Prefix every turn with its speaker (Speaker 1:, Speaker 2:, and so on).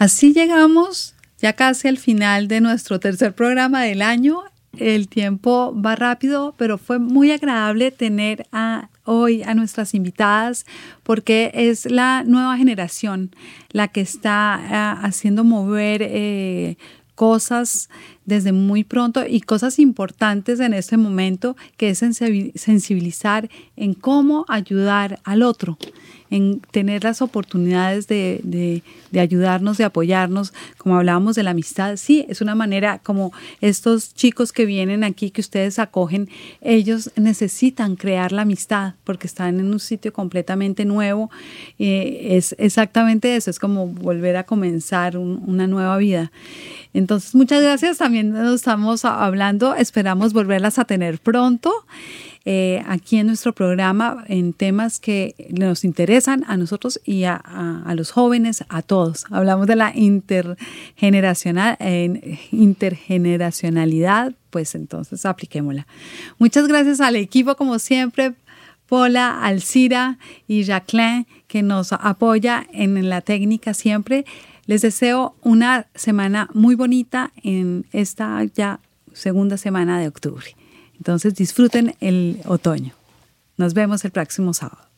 Speaker 1: Así llegamos ya casi al final de nuestro tercer programa del año. El tiempo va rápido, pero fue muy agradable tener hoy a nuestras invitadas porque es la nueva generación la que está haciendo mover cosas desde muy pronto y cosas importantes en este momento, que es sensibilizar en cómo ayudar al otro, en tener las oportunidades de ayudarnos, de apoyarnos, como hablábamos de la amistad. Sí, es una manera como estos chicos que vienen aquí, que ustedes acogen, ellos necesitan crear la amistad porque están en un sitio completamente nuevo. Es exactamente eso, es como volver a comenzar una nueva vida. Entonces, muchas gracias. También nos estamos hablando, esperamos volverlas a tener pronto aquí en nuestro programa en temas que nos interesan a nosotros y a los jóvenes, a todos. Hablamos de la intergeneracionalidad, pues entonces apliquémosla. Muchas gracias al equipo, como siempre, Paula, Alcira y Jacqueline, que nos apoya en la técnica siempre. Les deseo una semana muy bonita en esta ya segunda semana de octubre. Entonces disfruten el otoño. Nos vemos el próximo sábado.